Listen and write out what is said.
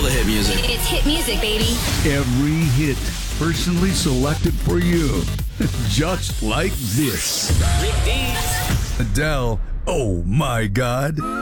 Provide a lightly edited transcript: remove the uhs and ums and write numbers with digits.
the hit music. It's hit music, baby. Every hit personally selected for you. Just like this. Adele, oh my God.